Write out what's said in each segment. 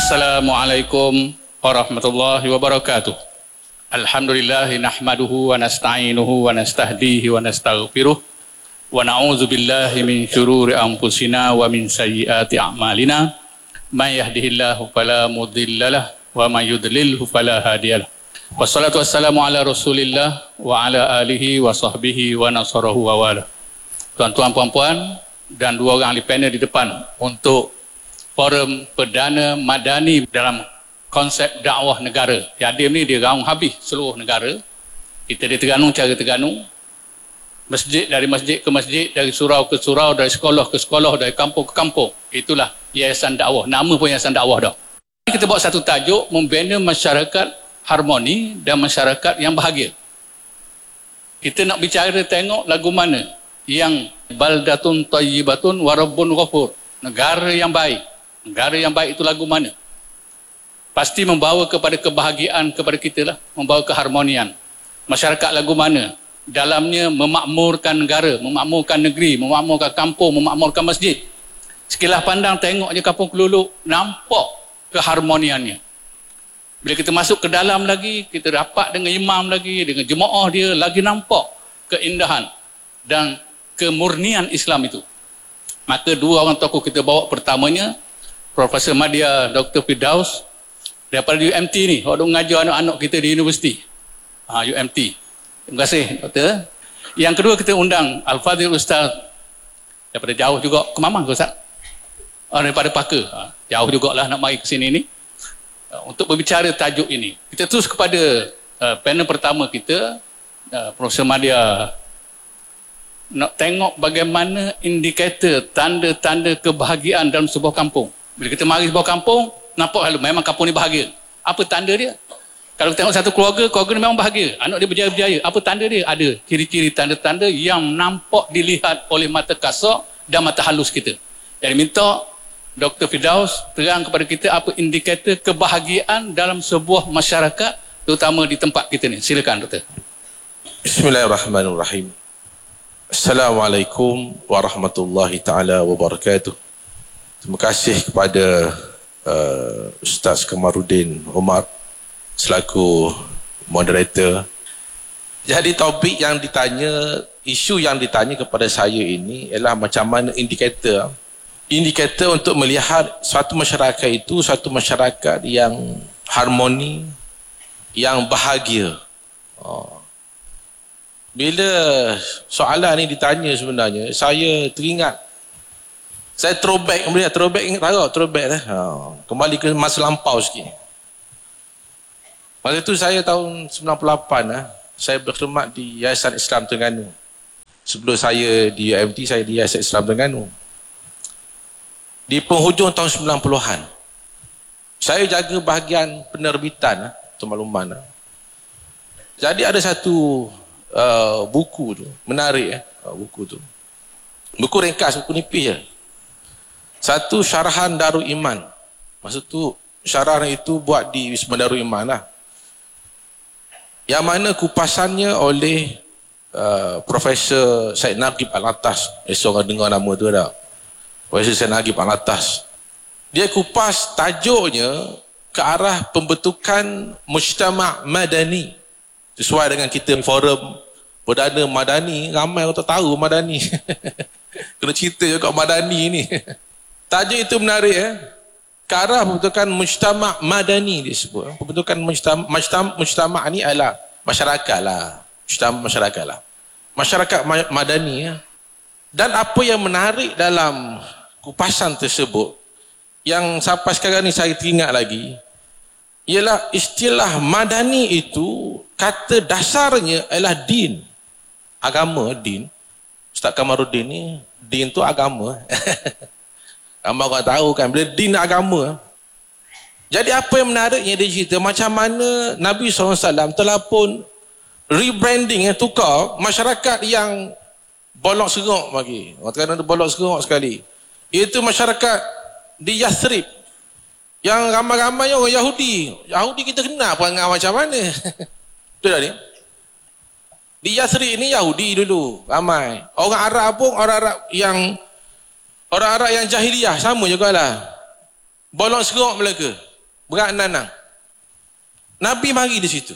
Assalamualaikum warahmatullahi wabarakatuh. Alhamdulillahi nahmaduhu wa nasta'inuhu wa nastahdihi wa nastaghfiruh wa na'udzu billahi min syururi anfusina wa min sayyiati a'malina. May yahdihillahu fala mudhillalah wa may yudlilhu fala hadiyalah. Wassalatu wassalamu ala Rasulillah wa ala alihi wa sahbihi wa nasarahu wa wala. Tuan-tuan, puan-puan dan dua orang ahli panel di depan untuk forum perdana madani dalam konsep dakwah negara. Yadim ni dia gaung habis seluruh negara. Kita di Terengganu cara Terengganu. Masjid dari masjid ke masjid, dari surau ke surau, dari sekolah ke sekolah, dari kampung ke kampung. Itulah yayasan dakwah. Nama pun yayasan dakwah dah. Kita buat satu tajuk, membina masyarakat harmoni dan masyarakat yang bahagia. Kita nak bicara tengok lagu mana yang baldatun tayyibatun wa rabbun ghafur. Negara yang baik. Negara yang baik itu lagu mana? Pasti membawa kepada kebahagiaan kepada kita lah, membawa keharmonian. Masyarakat lagu mana? Dalamnya memakmurkan negara, memakmurkan negeri, memakmurkan kampung, memakmurkan masjid. Sekilas pandang tengok je kampung Keluluk, nampak keharmoniannya. Bila kita masuk ke dalam lagi, kita rapat dengan imam lagi, dengan jemaah dia, lagi nampak keindahan dan kemurnian Islam itu. Maka dua orang tokoh kita bawa, pertamanya Profesor Madya Dr. Firdaus daripada UMT ni, orang mengajar anak-anak kita di universiti. UMT. Terima kasih, Doktor. Yang kedua kita undang Al-Fadhil Ustaz daripada jauh juga, ke Mamang ke Ustaz? Daripada Paka. Jauh jugalah nak mari ke sini ni. Untuk berbicara tajuk ini. Kita terus kepada panel pertama kita, Profesor Madya. Nak tengok bagaimana indikator, tanda-tanda kebahagiaan dalam sebuah kampung. Bila kita mari sebuah kampung, nampak lalu memang kampung ni bahagia. Apa tanda dia? Kalau kita tengok satu keluarga, keluarga ni memang bahagia. Anak dia berjaya-berjaya. Apa tanda dia? Ada ciri-ciri tanda-tanda yang nampak dilihat oleh mata kasar dan mata halus kita. Jadi minta Dr. Firdaus terang kepada kita apa indikator kebahagiaan dalam sebuah masyarakat, terutama di tempat kita ni. Silakan, Doktor. Bismillahirrahmanirrahim. Assalamualaikum warahmatullahi ta'ala wabarakatuh. Terima kasih kepada Ustaz Kamarudin Omar selaku moderator. Jadi topik yang ditanya, isu yang ditanya kepada saya ini ialah macam mana indikator untuk melihat suatu masyarakat itu suatu masyarakat yang harmoni, yang bahagia. Bila soalan ni ditanya sebenarnya, saya teringat, saya throwback, ingat tak? Throwback lah. Kembali ke masa lampau sikit. Masa tu saya tahun 98 lah, saya berkhidmat di Yayasan Islam Terengganu. Sebelum saya di UMT, saya di Yayasan Islam Terengganu. Di penghujung tahun 90-an, saya jaga bahagian penerbitan atau makluman. Jadi ada satu buku tu, menarik buku tu. Buku ringkas, buku nipis je. Satu syarahan Darul Iman. Maksud tu syarahan itu buat di Wisma Darul Iman lah. Yang mana kupasannya oleh Profesor Syed Nagib Al-Atas. Esok orang dengar nama tu dah. Profesor Syed Nagib Al-Atas. Dia kupas tajuknya ke arah pembentukan mujtama' madani. Sesuai dengan kita forum perdana madani, ramai orang tak tahu madani. Kena cerita juga madani ni. Tajuk itu menarik ke arah pembentukan mujtama' madani disebut. Pembentukan mujtama' ni adalah masyarakat lah. Masyarakat lah. Masyarakat madani. Dan apa yang menarik dalam kupasan tersebut, yang sampai sekarang ni saya teringat lagi, ialah istilah madani itu kata dasarnya adalah din. Agama, din. Ustaz Kamarudin ni, din tu agama. Ramai orang tahu kan, bila din agama. Jadi apa yang menariknya dia cerita, macam mana Nabi SAW telah pun rebranding, tukar masyarakat yang bolok serok bagi. Orang kata bolok serok sekali. Iaitu masyarakat di Yathrib. Yang ramai-ramai orang Yahudi. Yahudi kita kenal perangai macam mana. Betul tak ni? Di Yathrib ni Yahudi dulu, ramai. Orang Arab pun, orang Arab yang jahiliah, sama jugalah. Bolong serok mereka. Berat nanang. Nabi mari di situ.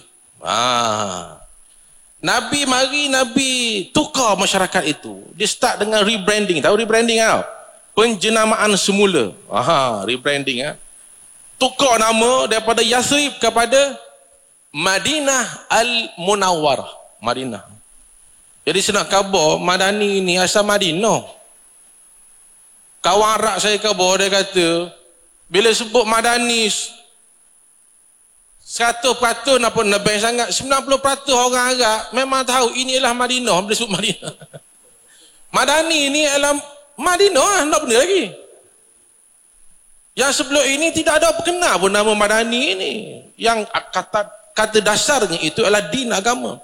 Nabi mari, Nabi tukar masyarakat itu. Dia start dengan rebranding. Tahu rebranding tau? Penjenamaan semula. Rebranding. Tukar nama daripada Yathrib kepada Madinah Al-Munawwarah. Madinah. Jadi saya nak khabar, Madani ni asal Madinah. Kawan Arab saya khabar, dia kata, bila sebut Madani 100% apa nebeng sangat, 90% orang Arab memang tahu ini adalah Madinah bila sebut Madinah. Madani ni adalah Madinah, tak benda lagi. Yang sebelum ini tidak ada kenal pun nama Madani ini. Yang kata dasarnya itu adalah din agama.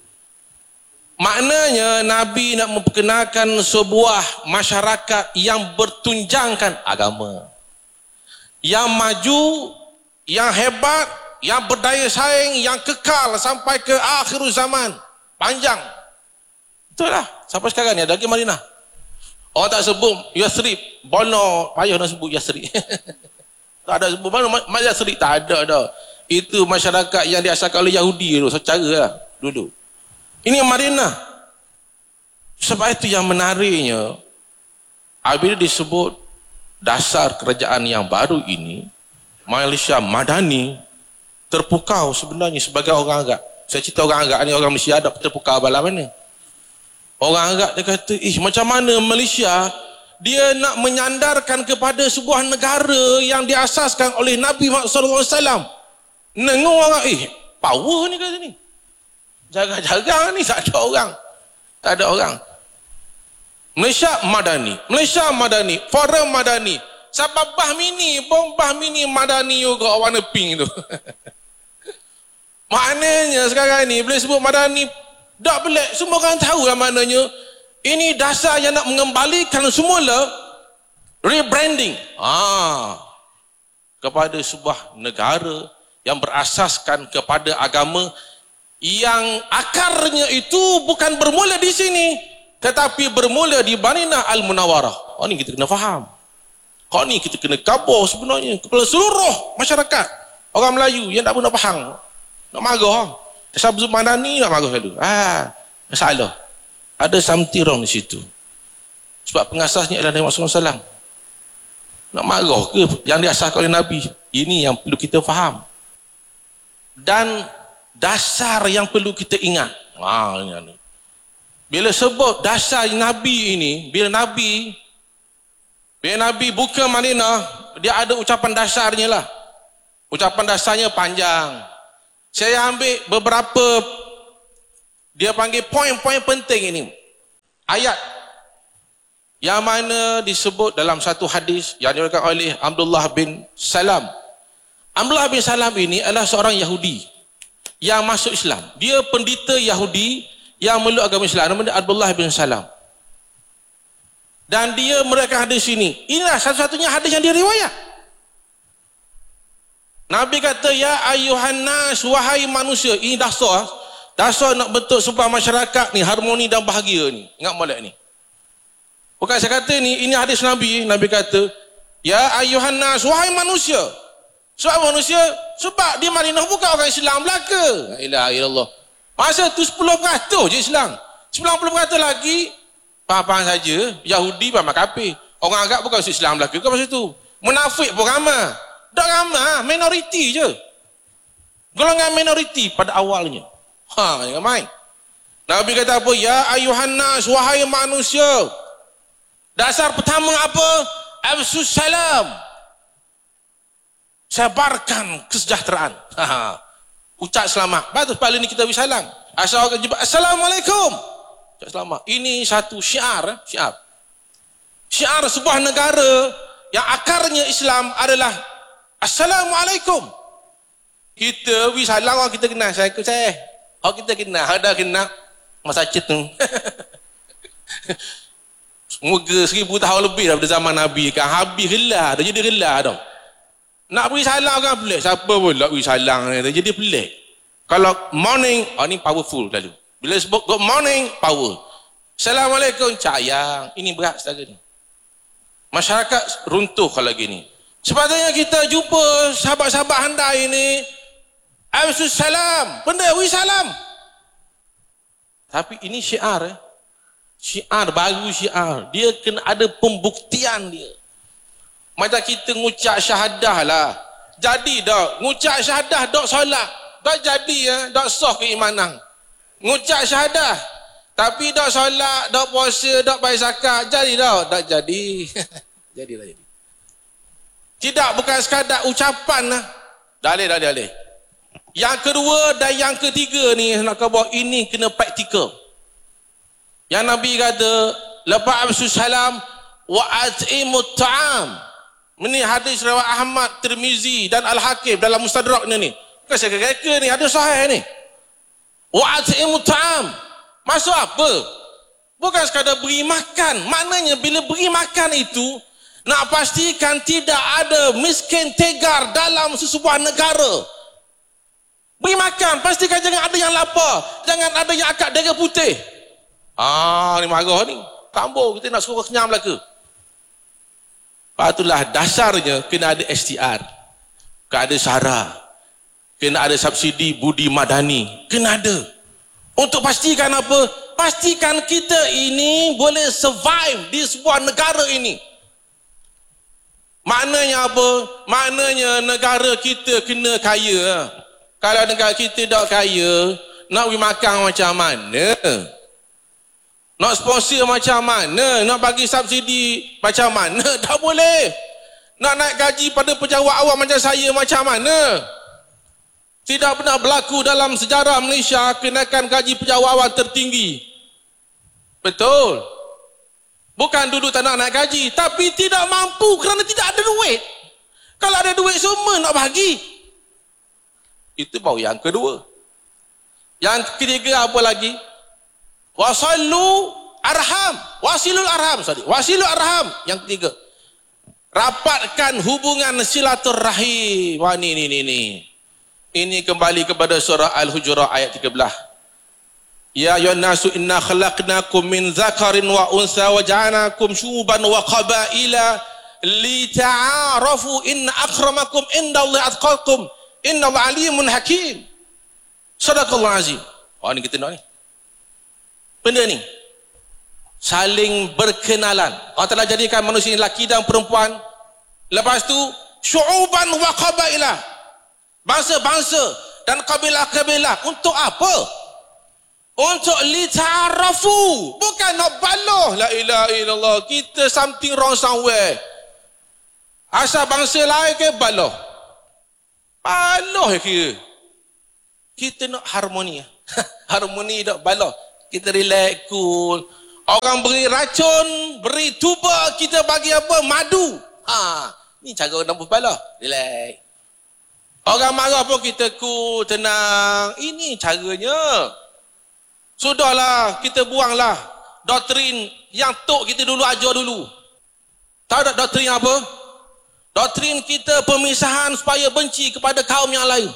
Maknanya Nabi nak memperkenalkan sebuah masyarakat yang bertunjangkan agama. Yang maju, yang hebat, yang berdaya saing, yang kekal sampai ke akhir zaman. Panjang. Itulah. Sampai sekarang ni ada lagi Madinah. Orang tak sebut Yathrib. Bono payah nak sebut Yathrib. Tak ada sebut mana Yathrib. Tak ada dah. Itu masyarakat yang diasalkan oleh Yahudi dulu. Secara lah. Dulu. Ini Madinah. Sebab itu yang menariknya, apabila disebut dasar kerajaan yang baru ini, Malaysia Madani, terpukau sebenarnya sebagai orang Arab. Saya cerita orang Arab ni, orang Malaysia ada terpukau bala mana. Orang Arab dia kata, macam mana Malaysia dia nak menyandarkan kepada sebuah negara yang diasaskan oleh Nabi Muhammad SAW. Nengung orang, power ni kata ni. Jarang-jarang ni tak ada orang. Tak ada orang. Malaysia Madani. Malaysia Madani. Forum Madani. Sebab Bah Mini Madani juga warna pink tu. Maknanya sekarang ni boleh sebut Madani tak pelik. Semua orang tahu lah maknanya. Ini dasar yang nak mengembalikan semula rebranding. Kepada sebuah negara yang berasaskan kepada agama yang akarnya itu bukan bermula di sini, tetapi bermula di Madinah Al-Munawwarah. Ini kita kena faham. Ni kita kena kabur sebenarnya kepada seluruh masyarakat orang Melayu yang tak pernah faham. Nak marah. Sebab Madani nak marah dulu. Masalah. Ada something wrong di situ. Sebab pengasasnya adalah Nabi Muhammad SAW. Nak marah ke yang diasaskan oleh Nabi? Ini yang perlu kita faham. Dan dasar yang perlu kita ingat. Bila sebut dasar Nabi ini, bila Nabi buka Madinah, dia ada ucapan dasarnya lah. Ucapan dasarnya panjang. Saya ambil beberapa, dia panggil poin-poin penting ini. Ayat yang mana disebut dalam satu hadis yang diriwayatkan oleh Abdullah bin Salam. Abdullah bin Salam ini adalah seorang Yahudi yang masuk Islam. Dia pendeta Yahudi yang meluk agama Islam. Nama dia Abdullah bin Salam. Dan dia meriwayatkan hadis ini. Inilah satu-satunya hadis yang dia riwayat. Nabi kata, ya ayuhan nas, wahai manusia. Ini dasar. Dasar nak bentuk sebuah masyarakat ni harmoni dan bahagia ni. Ingat molek ni. Bukan saya kata ni, ini hadis Nabi. Nabi kata, ya ayuhan nas, wahai manusia. Sebab manusia, sebab di Madinah bukan orang Islam belaka. La ilaha illallah. Masa tu 10% je Islam. 90% lagi faham saja, Yahudi faham kafir. Orang Arab bukan Islam belaka ke masa tu. Munafik pun ramai. Tak ramai, minoriti je. Golongan minoriti pada awalnya. Jangan main. Nabi kata apa? Ya ayuhan nas, wahai manusia. Dasar pertama apa? Afsus salam. Sebarkan kesejahteraan. Ucap selamat. Bagus paling ni kita beri salam. Asal orang jumpa, Assalamualaikum. Ucap selamat. Ini satu syiar. Syiar sebuah negara yang akarnya Islam adalah Assalamualaikum. Kita beri salam orang kita kenal. Saya. Orang kita kenal. Ada kenal. Masa cit tu. Semoga 1000 tahun lebih daripada zaman Nabi kan. Habis gelar. Dah jadi gelar dah. Nak beri salam orang pelik. Siapa pun nak beri salam ni. Jadi pelik. Kalau morning, ni powerful lalu. Bila sebut good morning, power. Assalamualaikum, sayang. Ini berat sahaja ni. Masyarakat runtuh kalau gini. Sepatutnya kita jumpa sahabat-sahabat handai ini, Absus salam, benda wi salam. Tapi ini syiar, syiar baru syiar. Dia kena ada pembuktian dia. Macam kita ngucap syahadah lah. Jadi dah, ngucap syahadah dok solat. Dak jadi ya, dak sah keimanan. Ngucap syahadah. Tapi dak solat, dak puasa, dak bayar zakat, jadi dah, dak jadi. Jadilah jadi. Tidak bukan sekadar ucapan lah. Dalih. Yang kedua dan yang ketiga ni nak khabar ini kena praktikal. Yang Nabi kata lepas Absus salam wa at'imut ta'am. Ini hadis riwayat Ahmad, Tirmizi dan Al-Hakim dalam Mustadraknya ni. Bukan saya kata ni, ada sahih ni. Wa at'imut ta'am. Maksud apa? Bukan sekadar beri makan. Maknanya bila beri makan itu nak pastikan tidak ada miskin tegar dalam sesebuah negara. Beri makan, pastikan jangan ada yang lapar, jangan ada yang akak dera putih. Ni marah ni. Tambah kita nak suruh kenyang belaka. Itulah dasarnya kena ada STR. Kena ada SARA. Kena ada subsidi budi madani. Kena ada. Untuk pastikan apa? Pastikan kita ini boleh survive di sebuah negara ini. Maknanya apa? Maknanya negara kita kena kaya. Kalau negara kita tak kaya, nak pergi makan macam mana? Nak sponsor macam mana? Nak bagi subsidi macam mana? Tak boleh. Nak naik gaji pada pejabat awam macam saya macam mana? Tidak pernah berlaku dalam sejarah Malaysia kenaikan gaji pejabat awam tertinggi. Betul. Bukan duduk tak nak naik gaji, tapi tidak mampu kerana tidak ada duit. Kalau ada duit semua nak bagi. Itu baru yang kedua. Yang ketiga apa lagi? Wasilul arham. Yang ketiga, rapatkan hubungan silaturahim. Wah ni. Ini kembali kepada surah Al-Hujurat ayat 13. Ya ayyuhan nasu inna khalaqnakum min dzakarin wa unsa wa ja'alnakum syu'uban wa qabaila lita'arafu inna akramakum indallahi atqakum innallaha alimun hakim. Sadaqallahu azim. Ni kita nak ni. Benda ni saling berkenalan. Allah telah jadikan manusia lelaki dan perempuan. Lepas tu syu'uban wa qabaila, bangsa-bangsa dan kabilah-kabilah. Untuk apa? Untuk lita'arafu. Bukan nak baloh. La ilaha illallah. Kita something wrong somewhere. Asal bangsa lain ke baloh? Baloh kira. Kita nak harmoni. Harmoni tak baloh. Kita relax, cool. Orang beri racun, beri tuba, kita bagi apa? Madu. Ni cara nak baloh. Relax. Orang marah pun kita cool, tenang. Ini caranya. Sudahlah, kita buanglah doktrin yang tok kita dulu ajar dulu. Tahu tak doktrin apa? Doktrin kita pemisahan supaya benci kepada kaum yang lain.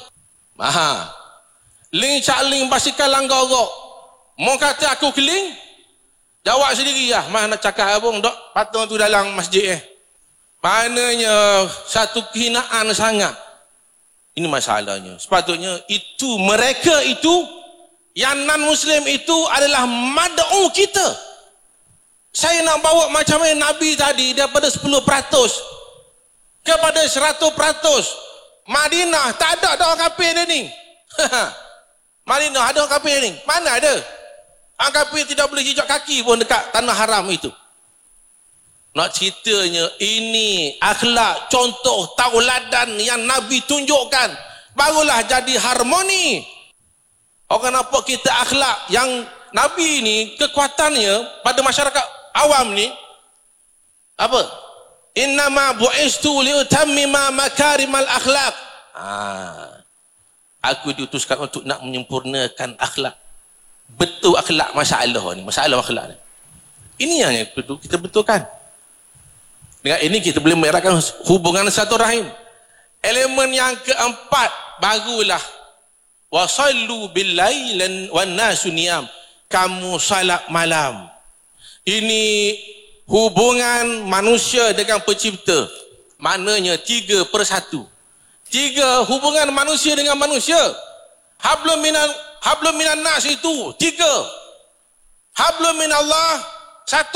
Ling cak ling basikal langgar rok. Mau kata aku keling, jawab sendiri lah. Nak cakap abang dok patung tu dalam masjid Maknanya satu kehinaan sangat. Ini masalahnya. Sepatutnya itu mereka itu yang non-Muslim itu adalah mad'u kita. Saya nak bawa macam mana Nabi tadi daripada 10% kepada 100%. Madinah tak ada orang kafir dia ni. Madinah ada orang kafir ni? Mana ada? Orang kafir tidak boleh jejak kaki pun dekat tanah haram itu. Nak ceritanya ini akhlak, contoh, tauladan yang Nabi tunjukkan. Barulah jadi harmoni. Orang nampak kita akhlak yang Nabi ni kekuatannya pada masyarakat awam ni apa? Innama bu'istu liutammima makarimal akhlak. Aku diutuskan untuk nak menyempurnakan akhlak. Betul akhlak masalah ni, masalah akhlak ni. Ini yang kita betulkan. Dengan ini kita boleh mengeratkan hubungan satu rahim. Elemen yang keempat barulah wasallu billailan wan nasu niyam. Kamu salat malam. Ini hubungan manusia dengan pencipta. Maknanya 3/1. 3 hubungan manusia dengan manusia. Hablum minan nas itu 3. Hablum minallah 1.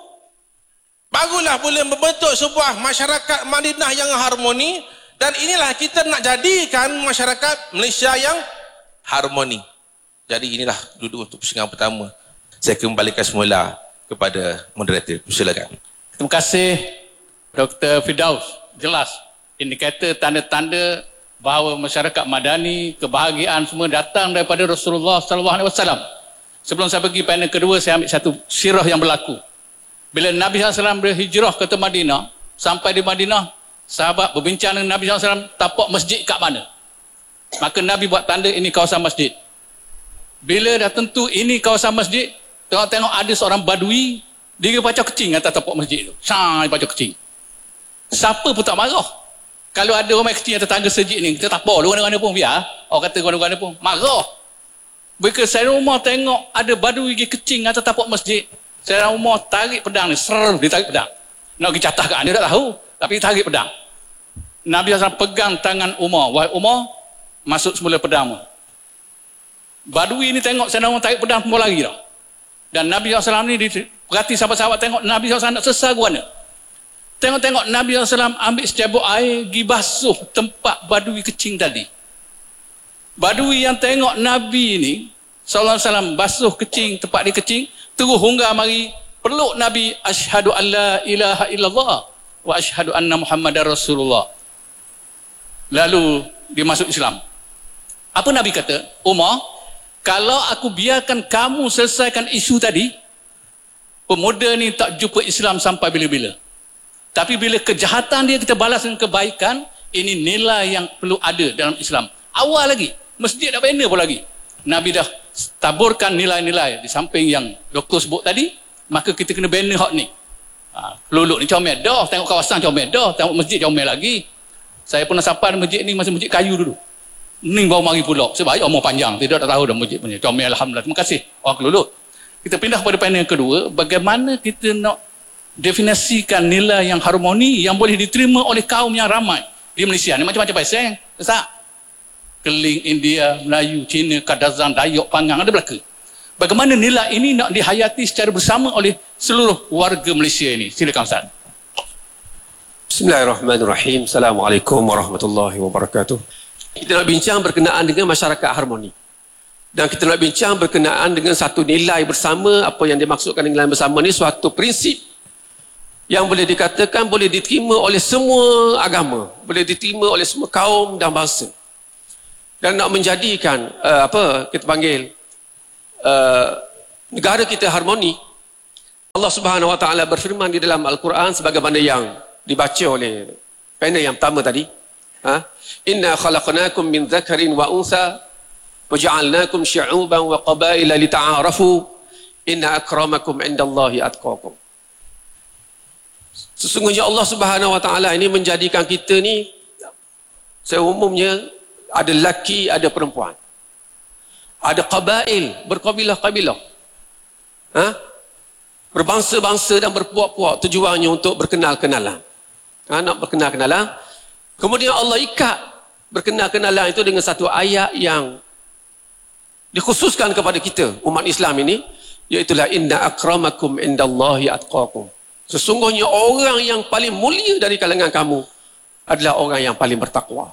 Barulah boleh membentuk sebuah masyarakat Madinah yang harmoni, dan inilah kita nak jadikan masyarakat Malaysia yang harmoni. Jadi inilah duduk untuk pusingan pertama. Saya kembalikan semula kepada moderator. Silakan. Terima kasih Dr. Firdaus. Jelas indikator tanda-tanda bahawa masyarakat Madani, kebahagiaan semua datang daripada Rasulullah SAW. Sebelum saya pergi panel kedua, saya ambil satu sirah yang berlaku. Bila Nabi SAW berhijrah ke Madinah, sampai di Madinah, sahabat berbincang dengan Nabi SAW, tapak masjid kat mana? Maka Nabi buat tanda, ini kawasan masjid. Bila dah tentu ini kawasan masjid, tengok-tengok ada seorang badui, dia baca kecing atas tapak masjid tu. Dia baca kecing. Siapa pun tak marah. Kalau ada orang kecing atas tangga masjid ni, kita tak apa, mana-mana pun biar. Orang kata mana-mana pun, marah. Bila saya rumah tengok ada badui pergi kecing atas tapak masjid, saya rumah tarik pedang ni, dia tarik pedang. Nak pergi catahkan, dia tak tahu, tapi tarik pedang. Nabi SAW pegang tangan Umar. Wahai Umar, masuk semula pedang. Badui ni tengok saya rumah tarik pedang, semua lari dah. Dan Nabi SAW ni, perhati sahabat-sahabat tengok Nabi SAW nak sesar ke mana. Tengok-tengok Nabi SAW ambil secebok air, pergi basuh tempat badui kecing tadi. Badui yang tengok Nabi ni SAW basuh kecing, tempat dia kecing, terus hunggah mari peluk Nabi, asyhadu an la ilaha illallah wa asyhadu anna Muhammadar Rasulullah. Lalu dia masuk Islam. Apa Nabi kata? Umar, kalau aku biarkan kamu selesaikan isu tadi, pemuda ni tak jumpa Islam sampai bila-bila. Tapi bila kejahatan dia kita balas dengan kebaikan, ini nilai yang perlu ada dalam Islam. Awal lagi, masjid dah bina pun lagi. Nabi dah taburkan nilai-nilai di samping yang doktor sebut tadi, maka kita kena bina hak ni. Peluluk ni comel dah, tengok kawasan comel dah, tengok masjid comel lagi. Saya pernah sampai masjid ni masih masjid kayu dulu. Ni baru mari pulak. Sebab umur panjang, tidak tahu dah masjid punya. Comel alhamdulillah. Terima kasih orang Keluluk. Kita pindah kepada panel yang kedua, bagaimana kita nak definisikan nilai yang harmoni yang boleh diterima oleh kaum yang ramai di Malaysia ni, macam-macam pasal. Tak? Keling, India, Melayu, Cina, Kadazan, Dayak, Pangang, ada belaka. Bagaimana nilai ini nak dihayati secara bersama oleh seluruh warga Malaysia ini? Silakan Ustaz. Bismillahirrahmanirrahim. Assalamualaikum warahmatullahi wabarakatuh. Kita nak bincang berkenaan dengan masyarakat harmoni. Dan kita nak bincang berkenaan dengan satu nilai bersama. Apa yang dimaksudkan dengan nilai bersama ni, suatu prinsip yang boleh dikatakan boleh diterima oleh semua agama, boleh diterima oleh semua kaum dan bangsa. Dan nak menjadikan kita panggil negara kita harmoni, Allah Subhanahu Wa Taala berfirman di dalam Al-Quran sebagaimana yang dibaca oleh panel yang pertama tadi. Inna khalaqnakum min dzakarin wa untha wa ja'alnakum syu'uban wa qabaila lita'arafu inna akramakum indallahi atqakum. Sesungguhnya Allah Subhanahu Wa Taala ini menjadikan kita ni, saya umumnya ada lelaki, ada perempuan, ada qabail, berkabilah-kabilah, berbangsa-bangsa dan berpuak-puak, tujuannya untuk berkenal-kenalan, nak berkenal-kenalan. Kemudian Allah ikat berkenal-kenalan itu dengan satu ayat yang dikhususkan kepada kita umat Islam ini, iaitulah inna akramakum indallahi atqakum. Sesungguhnya orang yang paling mulia dari kalangan kamu adalah orang yang paling bertakwa.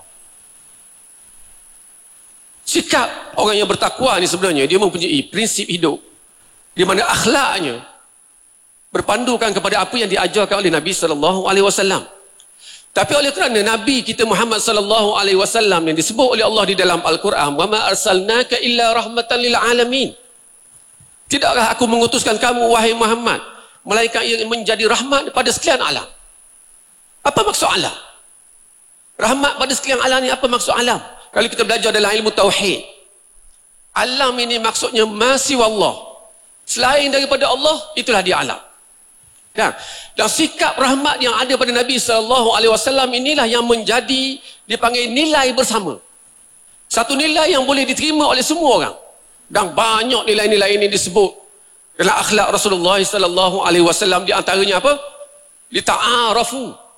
Sikap orang yang bertakwa ni sebenarnya dia mempunyai prinsip hidup di mana akhlaknya berpandukan kepada apa yang diajarkan oleh Nabi SAW. Tapi oleh kerana Nabi kita Muhammad SAW yang disebut oleh Allah di dalam Al-Quran, wa ma arsalnaka illa rahmatan lil alamin. Tidakkah aku mengutuskan kamu wahai Muhammad melainkan ia menjadi rahmat pada sekalian alam. Apa maksud alam? Rahmat pada sekalian alam ni apa maksud alam? Kalau kita belajar dalam ilmu tauhid, alam ini maksudnya masih Allah. Selain daripada Allah, itulah dia alam. Kan? Dan sikap rahmat yang ada pada Nabi SAW inilah yang menjadi dipanggil nilai bersama. Satu nilai yang boleh diterima oleh semua orang. Dan banyak nilai-nilai ini disebut dalam akhlak Rasulullah SAW. Di antaranya apa? Lita'arafu.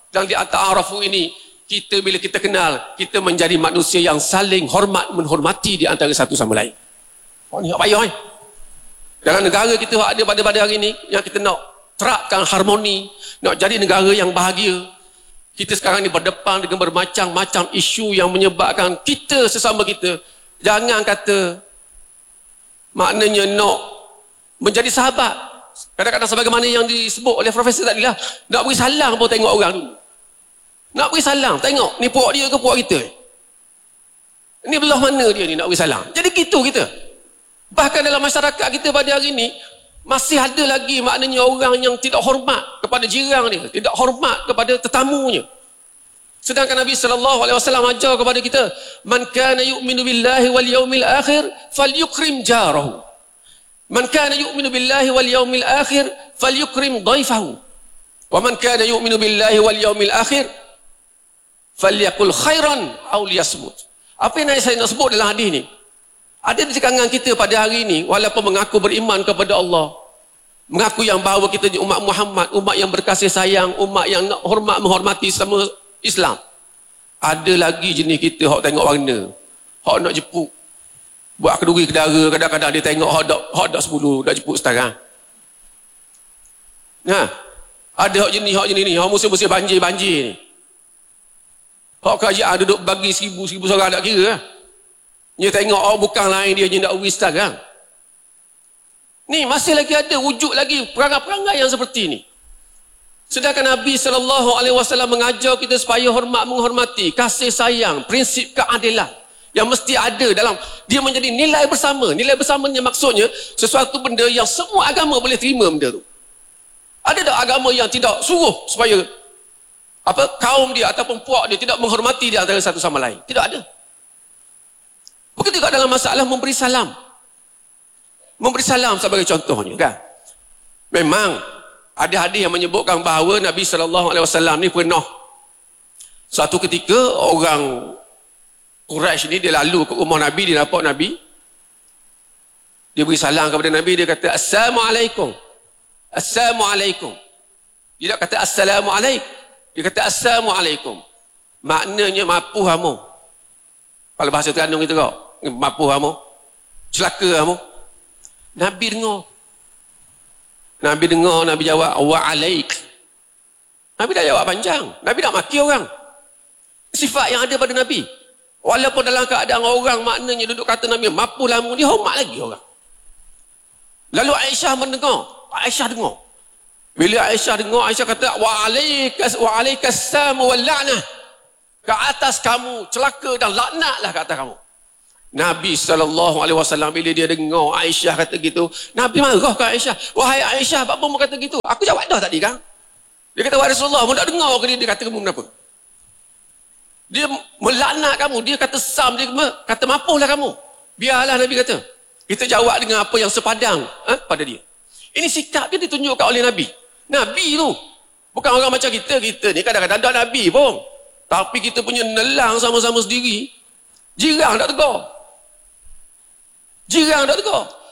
Dan di at-ta'arafu ini, kita bila kita kenal, kita menjadi manusia yang saling hormat, menghormati di antara satu sama lain. Oh ni tak payah ni. Dalam negara kita ada pada hari ini, yang kita nak terapkan harmoni, nak jadi negara yang bahagia. Kita sekarang ni berdepan dengan bermacam-macam isu yang menyebabkan kita sesama kita, jangan kata maknanya nak menjadi sahabat. Kadang-kadang sebagaimana yang disebut oleh Profesor tadi lah, nak beri salam pun tengok orang dulu. Nak beri salam, tengok ni puak dia ke puak kita. Ni belah mana dia ni nak beri salam. Jadi gitu kita. Bahkan dalam masyarakat kita pada hari ini, masih ada lagi maknanya orang yang tidak hormat kepada jiran dia, tidak hormat kepada tetamunya. Sedangkan Nabi SAW ajar kepada kita, man kana yu'minu billahi wal yaumil akhir falyukrim jarahu. Man kana yu'minu billahi wal yaumil akhir falyukrim dhaifahu. Wa man kana yu'minu billahi wal yaumil akhir falyaqul khairan aw liyasmut. Apa yang saya nak sebut dalam hadis ni? Ada di kalangan kita pada hari ini, walaupun mengaku beriman kepada Allah, mengaku yang bahawa kita ni umat Muhammad, umat yang berkasih sayang, umat yang nak hormat menghormati sama Islam, ada lagi jenis kita hok tengok warna, hok nak jepuk, buat keduri kedara, kadang-kadang dia tengok hok dak 10 dak jepuk sekarang. Ada hok jenis ni, hok musim-musim banjir ni, hok kerajaan duduk bagi 1000 seorang tak kira. Dia tengok bukan lain dia nak uris sekarang. Ni masih lagi ada wujud lagi perangai-perangai yang seperti ni. Sedangkan Nabi SAW mengajar kita supaya hormat menghormati, kasih sayang, prinsip keadilan yang mesti ada dalam dia menjadi nilai bersama. Nilai bersamanya maksudnya sesuatu benda yang semua agama boleh terima benda tu. Ada tak agama yang tidak suruh supaya kaum dia ataupun puak dia tidak menghormati di antara satu sama lain? Tidak ada. Begitu juga dalam masalah memberi salam. Memberi salam sebagai contohnya kan. Memang ada hadis yang menyebutkan bahawa Nabi SAW ni pernah satu ketika orang Quraisy ni dia lalu ke rumah Nabi, dia nampak Nabi. Dia beri salam kepada Nabi, dia kata Assalamualaikum. Assalamualaikum. Dia tak kata Assalamualaikum. Dia kata Assalamualaikum. Maknanya mapuh kamu. Kalau bahasa Terengganu kita kau, mapuh kamu. Celaka kamu. Nabi dengar. Nabi jawab, wa'alaik. Nabi dah jawab panjang. Nabi tak maki orang. Sifat yang ada pada Nabi. Walaupun dalam keadaan orang maknanya duduk kata Nabi, mapuh lamu, dia hormat lagi orang. Lalu Aisyah mendengar. Aisyah dengar. Bila Aisyah dengar, Aisyah kata, wa'alaikassam wal la'nah. Ke atas kamu, celaka dan laknatlah ke atas kamu. Nabi SAW bila dia dengar Aisyah kata gitu, Nabi marah ke Aisyah. Wahai Aisyah, apa mu kata gitu? Aku jawab dah tadi kan. Dia kata, wahai Rasulullah, mu tak dengar ke dia kata kamu kenapa? Dia melaknat kamu, dia kata sam, dia kata mapuhlah kamu. Biarlah Nabi kata. Kita jawab dengan apa yang sepadang pada dia. Ini sikap dia ditunjukkan oleh Nabi. Nabi tu bukan orang macam kita ni kadang-kadang ada Nabi pun. Tapi kita punya nelang sama-sama sendiri. Jirang tak tegur.